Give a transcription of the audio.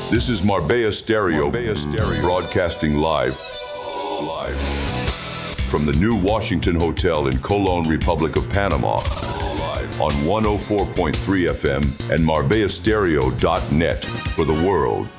This is Marbella Stereo, broadcasting live from the New Washington Hotel in Colón, Republic of Panama, on 104.3 FM and MarbellaStereo.net for the world.